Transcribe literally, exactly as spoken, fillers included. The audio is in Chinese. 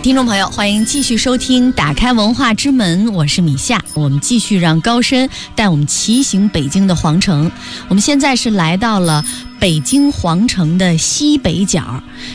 听众朋友，欢迎继续收听打开文化之门，我是米夏。我们继续让高深带我们骑行北京的皇城。我们现在是来到了北京皇城的西北角。